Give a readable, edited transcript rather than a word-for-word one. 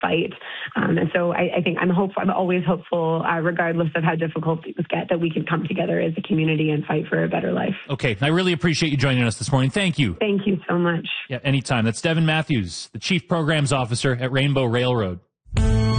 fight. And so I think I'm hopeful. I'm always hopeful, regardless of how difficult things get, that we can come together as a community and fight for a better life. Okay. I really appreciate you joining us this morning. Thank you. Thank you so much. Yeah, anytime. That's Devin Matthews, the Chief Programs Officer at Rainbow Railroad.